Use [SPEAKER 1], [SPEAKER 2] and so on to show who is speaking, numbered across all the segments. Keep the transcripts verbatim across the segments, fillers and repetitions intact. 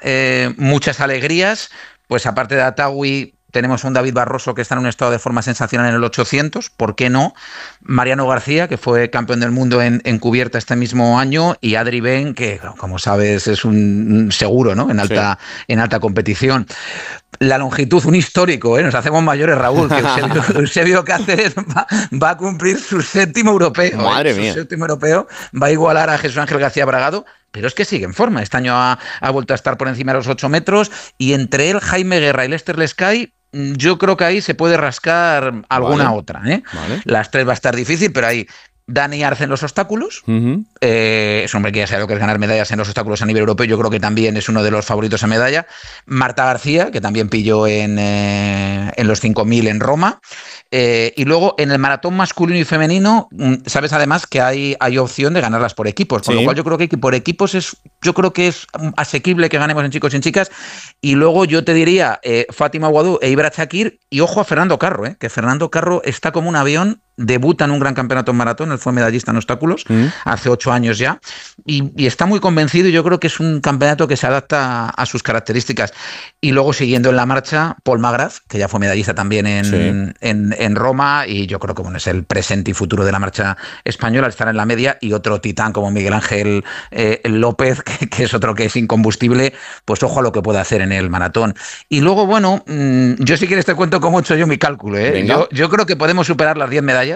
[SPEAKER 1] eh, muchas alegrías, pues aparte de Atawi, tenemos un David Barroso que está en un estado de forma sensacional en el ochocientos, ¿por qué no? Mariano García, que fue campeón del mundo en, en cubierta este mismo año, y Adri Ben, que como sabes es un seguro, ¿no? En alta, sí. en alta competición. La longitud, un histórico, ¿eh? Nos hacemos mayores, Raúl, que Eusebio, Eusebio Cáceres va, va a cumplir su séptimo europeo.
[SPEAKER 2] Madre
[SPEAKER 1] ¿eh?
[SPEAKER 2] mía.
[SPEAKER 1] Su séptimo europeo, va a igualar a Jesús Ángel García Bragado, pero es que sigue en forma. Este año ha, ha vuelto a estar por encima de los ocho metros, y entre él, Jaime Guerra y Lester Lescay, yo creo que ahí se puede rascar alguna
[SPEAKER 2] vale.
[SPEAKER 1] otra. ¿eh?
[SPEAKER 2] Vale.
[SPEAKER 1] Las tres va a estar difícil, pero ahí Dani Arce en los obstáculos. Uh-huh. eh, es un hombre que ya sabe lo que es ganar medallas en los obstáculos a nivel europeo. Yo creo que también es uno de los favoritos a medalla. Marta García, que también pilló en, eh, en los cinco mil en Roma. Eh, y luego en el maratón masculino y femenino, sabes además que hay, hay opción de ganarlas por equipos, con sí. lo cual yo creo que por equipos es, yo creo que es asequible que ganemos en chicos y en chicas. Y luego yo te diría eh, Fátima Aguadú e Ibra Chakir, y ojo a Fernando Carro, eh, que Fernando Carro está como un avión, debuta en un gran campeonato en maratón, él fue medallista en obstáculos mm. hace ocho años ya, y, y está muy convencido, y yo creo que es un campeonato que se adapta a sus características. Y luego siguiendo en la marcha, Paul Magraz, que ya fue medallista también en, sí. en, en Roma, y yo creo que bueno, es el presente y futuro de la marcha española, estar en la media, y otro titán como Miguel Ángel eh, López, que, que es otro que es incombustible, pues ojo a lo que puede hacer en el maratón. Y luego, bueno, mmm, yo si quieres te cuento cómo he hecho yo mi cálculo, ¿eh? Yo, yo creo que podemos superar las diez medallas.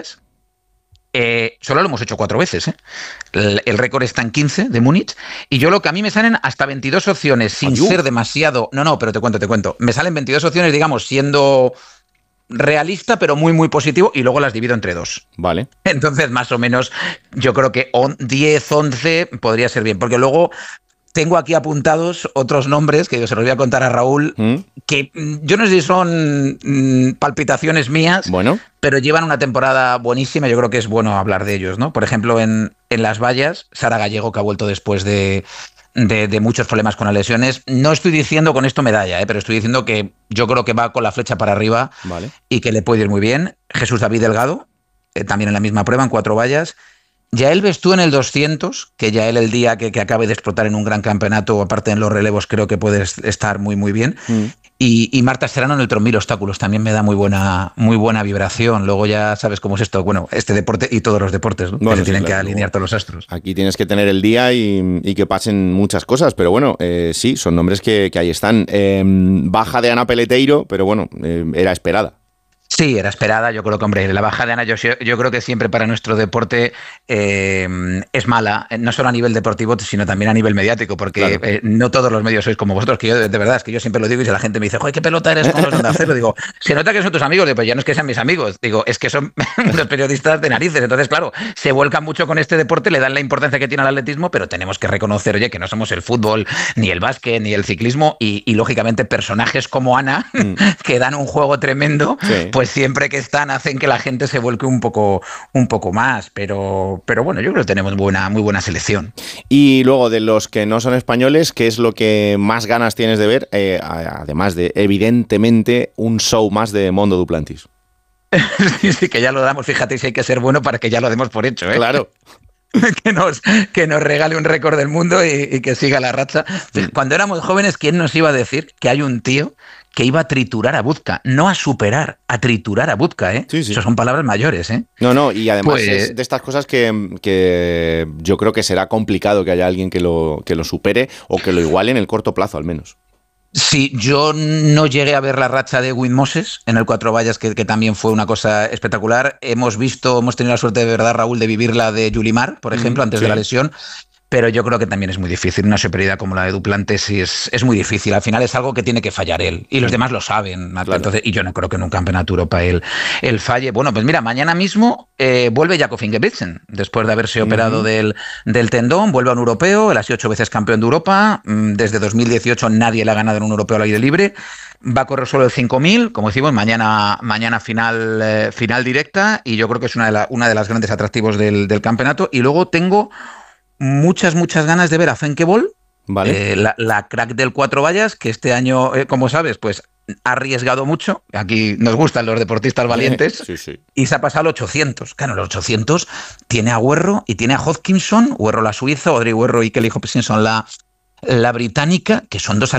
[SPEAKER 1] Eh, solo lo hemos hecho cuatro veces, ¿eh? El, el récord está en quince de Múnich, y yo lo que a mí me salen hasta veintidós opciones sin Ayú. ser demasiado... No, no, pero te cuento, te cuento. Me salen veintidós opciones, digamos, siendo realista, pero muy, muy positivo, y luego las divido entre dos.
[SPEAKER 2] Vale.
[SPEAKER 1] Entonces, más o menos, yo creo que diez, once podría ser bien, porque luego... Tengo aquí apuntados otros nombres que yo se los voy a contar a Raúl, ¿Mm? que yo no sé si son mm, palpitaciones mías,
[SPEAKER 2] bueno.
[SPEAKER 1] pero llevan una temporada buenísima. Yo creo que es bueno hablar de ellos, ¿no? Por ejemplo, en, en las vallas, Sara Gallego, que ha vuelto después de, de, de muchos problemas con las lesiones. No estoy diciendo con esto medalla, ¿eh? Pero estoy diciendo que yo creo que va con la flecha para arriba,
[SPEAKER 2] vale.
[SPEAKER 1] y que le puede ir muy bien. Jesús David Delgado, eh, también en la misma prueba, en cuatro vallas. Yael Bestú en el doscientos, que Yael el día que, que acabe de explotar en un gran campeonato, aparte en los relevos, creo que puede estar muy muy bien. Mm. Y, y Marta Serrano en el tres mil obstáculos, también me da muy buena muy buena vibración. Luego ya sabes cómo es esto, bueno, este deporte y todos los deportes, ¿no?
[SPEAKER 2] Bueno,
[SPEAKER 1] que se
[SPEAKER 2] sí,
[SPEAKER 1] tienen
[SPEAKER 2] claro,
[SPEAKER 1] que alinear todos los astros.
[SPEAKER 2] Aquí tienes que tener el día y, y que pasen muchas cosas, pero bueno, eh, sí, son nombres que, que ahí están. Eh, baja de Ana Peleteiro, pero bueno, eh, era esperada.
[SPEAKER 1] Sí, era esperada. Yo creo que, hombre, la baja de Ana, yo, yo creo que siempre para nuestro deporte eh, es mala, no solo a nivel deportivo, sino también a nivel mediático, porque claro. eh, no todos los medios sois como vosotros, que yo de verdad, es que yo siempre lo digo, y si la gente me dice, joder, qué pelota eres con los Onda Cero, digo, se nota que son tus amigos, digo, pues ya no es que sean mis amigos, digo, es que son los periodistas de narices. Entonces, claro, se vuelcan mucho con este deporte, le dan la importancia que tiene al atletismo, pero tenemos que reconocer, oye, que no somos el fútbol, ni el básquet, ni el ciclismo, y, y lógicamente personajes como Ana, mm. que dan un juego tremendo, sí. pues siempre que están hacen que la gente se vuelque un poco, un poco más, pero, pero bueno, yo creo que tenemos buena, muy buena selección.
[SPEAKER 2] Y luego, de los que no son españoles, ¿qué es lo que más ganas tienes de ver? Eh, además de, evidentemente, un show más de Mondo Duplantis.
[SPEAKER 1] Sí, sí, que ya lo damos, fíjate si hay que ser bueno para que ya lo demos por hecho, ¿eh?
[SPEAKER 2] Claro.
[SPEAKER 1] Que nos, que nos regale un récord del mundo y, y que siga la racha. Cuando éramos jóvenes, ¿quién nos iba a decir que hay un tío que iba a triturar a Buzka? No a superar, a triturar a Buzka, ¿eh?
[SPEAKER 2] Sí, sí.
[SPEAKER 1] Eso son palabras mayores, ¿eh?
[SPEAKER 2] No, no, y además
[SPEAKER 1] pues,
[SPEAKER 2] es de estas cosas que, que yo creo que será complicado que haya alguien que lo, que lo supere o que lo iguale en el corto plazo, al menos.
[SPEAKER 1] Sí, yo no llegué a ver la racha de Wim Moses en el Cuatro Vallas, que, que también fue una cosa espectacular. Hemos visto, hemos tenido la suerte de verdad, Raúl, de vivir la de Yulimar, por ejemplo, mm, antes sí. de la lesión. Pero yo creo que también es muy difícil. Una superioridad como la de Duplantis sí es, es muy difícil. Al final es algo que tiene que fallar él. Y los demás lo saben. Claro. Entonces, y yo no creo que en un campeonato Europa él, él falle. Bueno, pues mira, mañana mismo eh, vuelve Jakob Ingebrigtsen. Después de haberse uh-huh. operado del, del tendón, vuelve a un europeo. Él ha sido ocho veces campeón de Europa. Desde dos mil dieciocho nadie le ha ganado en un europeo al aire libre. Va a correr solo el cinco mil, como decimos, mañana, mañana final, eh, final directa. Y yo creo que es una de, la, una de las grandes atractivos del, del campeonato. Y luego tengo muchas, muchas ganas de ver a Femke Bol,
[SPEAKER 2] vale.
[SPEAKER 1] eh, la, la crack del Cuatro Vallas, que este año, eh, como sabes, pues ha arriesgado mucho. Aquí nos gustan los deportistas valientes.
[SPEAKER 2] Sí, sí.
[SPEAKER 1] Y se ha pasado al ochocientos. Claro, los ochocientos tiene a Huerro y tiene a Hodgkinson, Huerro la suiza, Audrey Huerro y Kelly Hopkinson la, la británica, que son dos